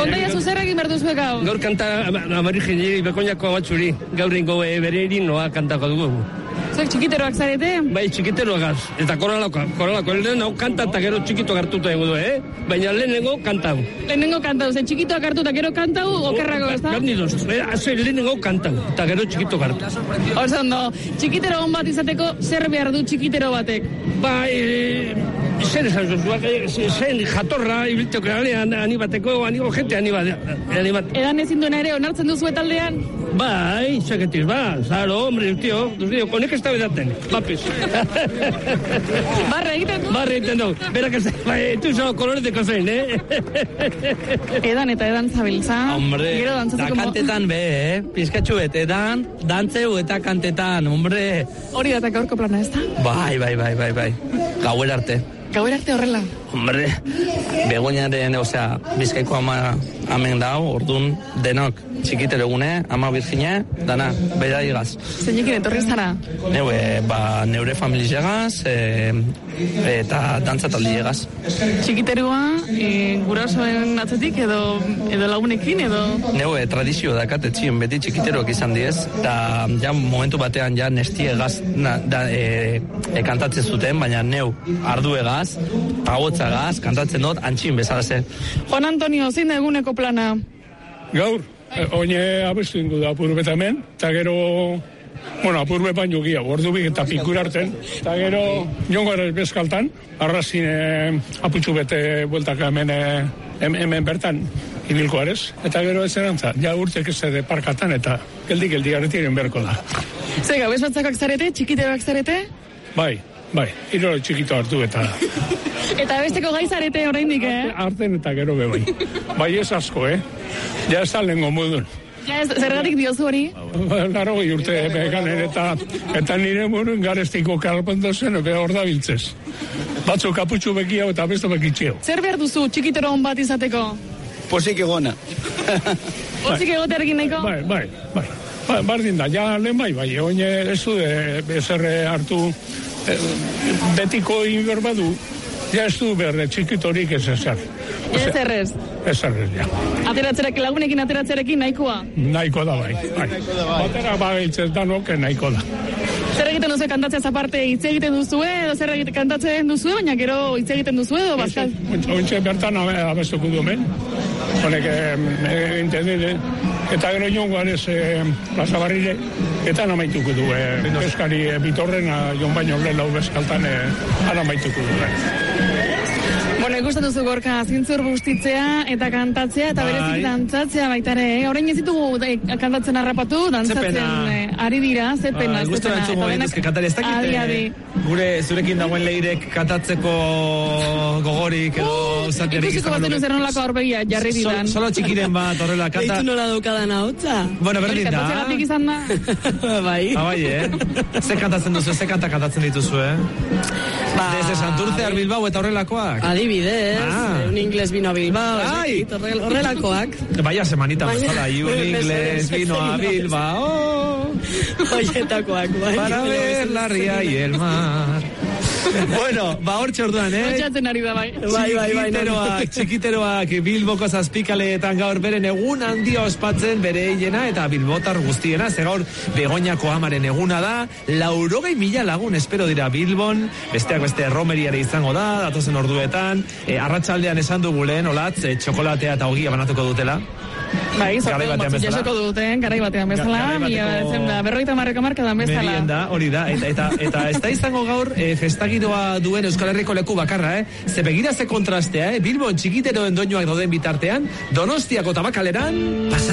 Kontaia zuzer egin behar duzu gaur. Gaur kanta Amarijini Bekoñako batzuri, gaurrengo bereri noa kantako dugu. Zuek txikiteroak zarete? Bai, txikiteroagaz. Eta koralako lehen hau kanta eta gero txikito hartuta ego du, Baina lehenengo kantau. Lehenengo kantau, ze txikitoak hartu eta gero kantau, okerrako, ez da? Garnidoz, lehenengo kantau eta gero txikito hartu. Oso ondo, txikitero hon bat izateko, zer behar du txikitero batek? Bai, zer esan zuzuak, zen jatorra, ibilteko anibateko, jente anibat. Edan ezin duena ere, onartzen duzu taldean? Bai, saketiz, zaro, hombre, tío, konek ez da bedaten, lapis. Barra egiten du? Barra egiten du, berak ez da, tu zo, koloreteko zein, Edan zabiltza. Hombre, da kantetan pizkatxu edan, dantzeu eta kantetan, hombre. Hori da gaurko plana, ez da? Bai. Gauer arte. Gauer arte horrela? Hombre, Begoñaren, Bizkaiko ama amen dau, ordun denok, txikitero egune, ama Virginia, dana, beira igaz. Zeinekin etorri zara? Neure familiegaz, eta dantzataldi egaz. Txikiteroa, gurasoen atzetik edo lagunekin edo? Neue, tradizio dakat etxien beti txikiteroak izan diez, eta ja momentu batean ja nestie egaz kantatzen zuten, baina neu ardu egaz, pagotzagaz, kantatzen dut, antxin bezalase. Juan Antonio, zein da eguneko plana? Gaur, oine abestu ingo da apurbetamen, eta gero, apurbe baino gia, ordubik eta pikur arten, eta gero, jongo ere bezkaltan, arrazin aputxu bete bueltaka hemen bertan, ibilko arez, eta gero ez erantza, ja urtek ez de parkatan, eta geldi aretiren berko da. Zega, bezbatzakak zarete, txikiteroak zarete? Bai, iroro txikito hartu eta... Eta besteko gai zarete oraindik, Arten eta gero bai. Bai ez asko, Ja ez da lehenko modun. Ja ez, zergatik diozu hori? Laro urte beganen eta nire burun garestiko kalpento zen, hor da biltzez. Batzu kaputxu bekiau eta besto bekitxeo. Zer behar duzu txikitero hon bat izateko? Pozik egona. Pozik egotearekin nahiko? Bai. Bardin da, ja lehen bai, oine ez du ezerre hartu betiko inber badu, ja ez du berde txikitorik ez ezer. Ez errez? Ez errez, ja. Lagunekin ateratzerekin nahikoa? Nahiko da, bai. Batera bagaitzez danok, nahiko da. Zer egiten duzu kantatzea zaparte, hitz egiten duzue, edo zer egiten kantatzen duzue, baina gero hitz egiten duzue, edo bazkal? Ointxe bertan abestuko du hemen. Honek entendide. Eta gero jongoan ez plazabarrile, eta namaituko du. Eskari bitorren, jon baino lehen lau bezkaltan, namaituko du. Bueno, ikusten duzu Gorka, zintzur bustitzea eta kantatzea eta berezik dantzatzea baitare. Orain ez ditugu kantatzen harrapatu, dantzatzen ari dira, ze pena. Gustora entzugo gaituzke kantari, ez dakit gure zurekin dagoen leirek kantatzeko gogorik edo zaterik ikusiko baten uzer nolako aurbegia jarri didan. Solo txikiren bat horrela kanta. Eitu nola daukadan hautza. Bueno, berdin da. Kantatzegatik izan da. Bai. Ze kantatzen duzu, ze kanta kantatzen dituzu, Desde Santurce al Bilbao eta horrelakoak. Adibidez, un inglés vino a Bilbao, horrelakoak. Vaya semanita bezala, un inglés vino a Bilbao. Oietakoak, bai. Para ver la ría y el mar. Bueno, hortxe orduan, Otxatzen ari da, bai. Txikiteroak Bilboko zazpikaleetan gaur beren egun handia ospatzen bere hilena eta bilbotar guztiena, ze gaur Begoñako amaren eguna da, 80.000 lagun espero dira Bilbon, besteak beste romeriare izango da, datozen orduetan, arratsaldean esan dugu lehen, olatz, txokolatea eta ogia banatuko dutela. Bai, jasoko duten, garai batean bezala, 50 markadan bezala. Merienda, hori da, eta ez da izango gaur festagiroa duen Euskal Herriko leku bakarra, ze begira ze kontrastea, Bilbon txikiteroen doinuak dauden bitartean, Donostiako tabakaleran,